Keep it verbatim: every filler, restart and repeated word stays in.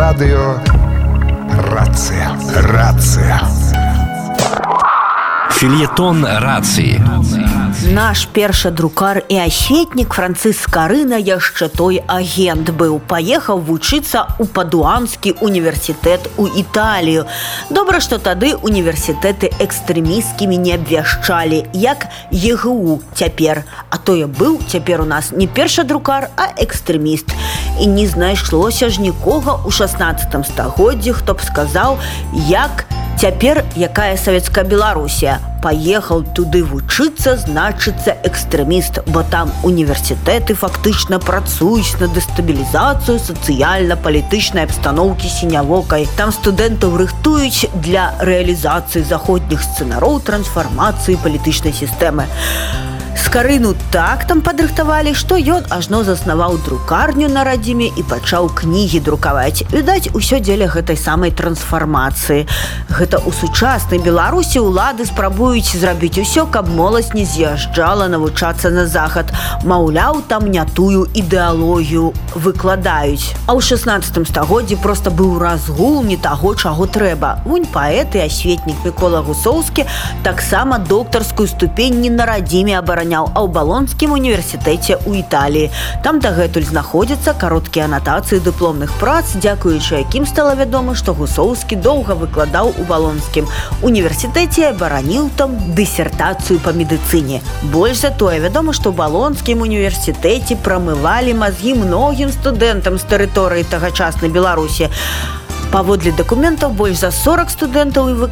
радыё «Рацыя». Рацыя. Фельетон рацыі. Наш першы друкар і асветнік Францыск Скарына яшчэ той агент быў. Паехаў вучыцца ў Падуанскі універсітэт у Італію. Добра, што тады універсітэты экстрэмісцкімі не абвяшчалі, як е гэ у цяпер. А тое быў цяпер у нас не першы друкар, а экстрэміст. І не знайшлося ж нікога ў шаснаццатым стагоддзі, хто б сказаў, як цяпер якая савецкая Беларусія. Паехаў туды вучыцца, значыцца экстрэміст, бо там універсітэты фактычна працуюць на дэстабілізацыю сацыяльна-палітычнай абстаноўкі сінявокай. Там студэнтаў рыхтуюць для рэалізацыі заходніх сцэнароў трансфармацыі палітычнай сістэмы. Скарыну так там падрыхтавалі, што ён ажно заснаваў друкарню на радзіме і пачаў кнігі друкаваць. Відаць, усё дзеля гэтай самай трансфармацыі. Гэта ў сучаснай Беларусі ўлады спрабуюць зрабіць усё, каб моладзь не з'язджала навучацца на захад. Маўляў, там не тую ідэалогію выкладаюць. А ў шаснаццатым стагоддзі проста быў разгул не таго, чаго трэба. Вунь паэт і асветнік Мікола Гусоўскі таксама доктарскую ступень не на радзіме абараняў, а ў Балонскім універсітэце ў Італіі. Там дагэтуль знаходзяцца кароткія анатацыі дыпломных прац, дзякуючы якім стала вядома, што Гусоўскі доўга выкладаў у Балонскім універсітэце і абараніў там дысертацыю па медыцыне. Больш за тое, вядома, што ў Балонскім універсітэце прамывалі мазгі многім студэнтам з тэрыторыі тагачаснай Беларусі. Паводле дакументаў, больш за сорак студэнтаў і